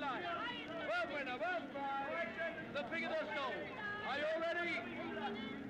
line. Well, winner, well, the Pig of the Snow. Are you ready?